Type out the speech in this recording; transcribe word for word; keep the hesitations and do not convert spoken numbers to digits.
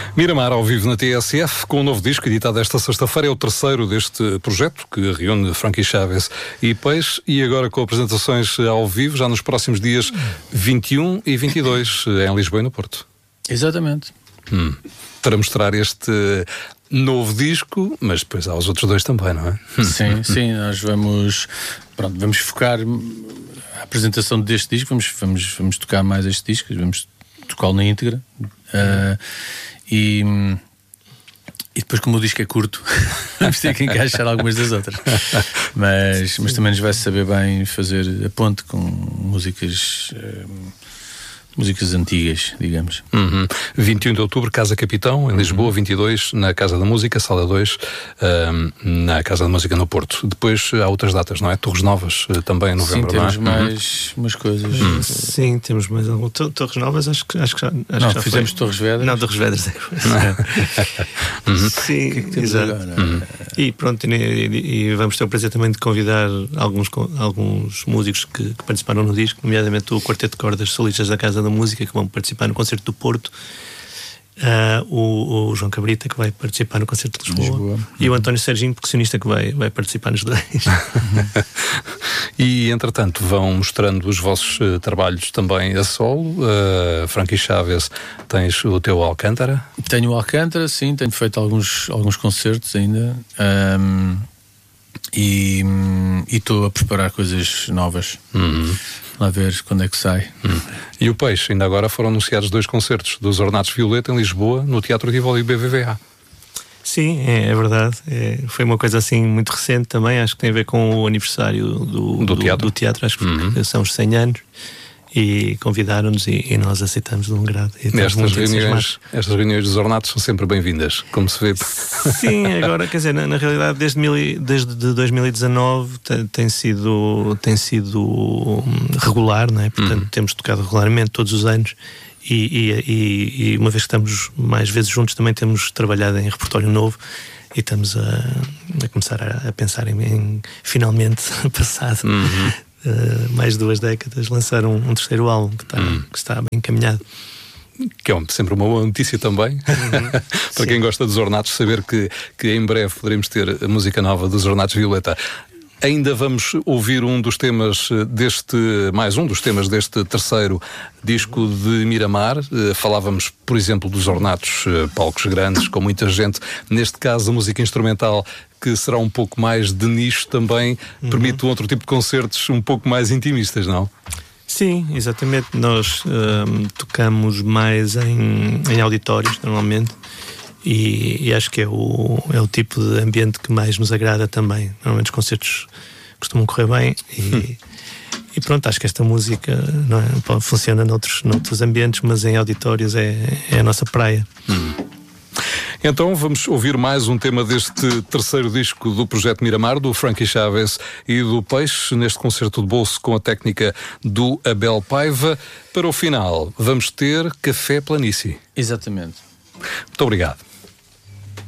Miramar ao vivo na T S F, com um novo disco editado esta sexta-feira. É o terceiro deste projeto, que reúne Frankie Chaves e Peixe, e agora com apresentações ao vivo, já nos próximos dias vinte e um e vinte e dois, em Lisboa e no Porto. Exatamente. Hum. Para mostrar este novo disco, mas depois há os outros dois também, não é? Sim, sim, nós vamos, pronto, vamos focar a apresentação deste disco, vamos, vamos, vamos tocar mais este disco, vamos tocá-lo na íntegra. Uh, e, e depois, como o disco é curto, vamos ter que encaixar algumas das outras, mas, mas também nos vai saber bem fazer a ponte com músicas uh, músicas antigas, digamos. Uhum. vinte e um de outubro, Casa Capitão, em Lisboa. Uhum. vinte e dois, na Casa da Música, Sala dois, uh, na Casa da Música, no Porto. Depois há outras datas, não é? Torres Novas, uh, também em novembro. Sim, temos não é? mais uhum. umas coisas. Uhum. Sim, temos mais algum. Torres Novas, acho que, acho que já. Acho não, que já fizemos foi. Torres Vedras. Não, Torres Vedras. É. Uhum. Sim, que é que exato. Uhum. E pronto, e, e, e vamos ter o prazer também de convidar alguns, alguns músicos que, que participaram no disco, nomeadamente o Quarteto de Cordas Solistas da Casa da Música, que vão participar no Concerto do Porto, uh, o, o João Cabrita, que vai participar no Concerto de Lisboa, Lisboa. E o António Serginho, percussionista, que vai, vai participar nos dois. E entretanto vão mostrando os vossos uh, trabalhos também a solo. uh, Frankie Chaves, tens o teu Alcântara? Tenho o Alcântara, sim, tenho feito alguns, alguns concertos ainda, um, e estou a preparar coisas novas. Uhum. Lá ver quando é que sai. Hum. E o Peixe, ainda agora foram anunciados dois concertos dos Ornatos Violeta em Lisboa, no Teatro Tivoli B V V A. Sim, é, é verdade. É, foi uma coisa assim muito recente também. Acho que tem a ver com o aniversário do, do, do, teatro. do teatro. Acho que uhum. são os cem anos. E convidaram-nos e, e nós aceitamos de um grado. Estas reuniões, estas reuniões dos Ornatos são sempre bem-vindas, como se vê. Sim, agora, quer dizer, na, na realidade, desde, mil, desde dois mil e dezanove tem, tem, sido, tem sido regular, não é? Portanto, uhum. temos tocado regularmente todos os anos. E, e, e, e uma vez que estamos mais vezes juntos, também temos trabalhado em repertório novo. E estamos a, a começar a, a pensar em, em finalmente, passado uhum. uh, mais de duas décadas, lançar um, um terceiro álbum que está, uhum. que está bem encaminhado. Que é sempre uma boa notícia também, uhum. para Sim. quem gosta dos Ornatos, saber que, que em breve poderemos ter a música nova dos Ornatos Violeta. Ainda vamos ouvir um dos temas deste, mais um dos temas deste terceiro disco de Miramar. Falávamos, por exemplo, dos Ornatos, palcos grandes, com muita gente. Neste caso, a música instrumental, que será um pouco mais de nicho também, uhum. permite um outro tipo de concertos um pouco mais intimistas, não? Sim, exatamente. Nós um, tocamos mais em, em auditórios, normalmente. E, e acho que é o, é o tipo de ambiente que mais nos agrada também. Normalmente os concertos costumam correr bem e, hum. e pronto, acho que esta música não é, funciona noutros, noutros ambientes, mas em auditórios é, é a nossa praia. Hum. Então vamos ouvir mais um tema deste terceiro disco do Projeto Miramar, do Frankie Chaves e do Peixe, neste concerto de bolso com a técnica do Abel Paiva. Para o final vamos ter Café Planície. Exatamente. Muito obrigado.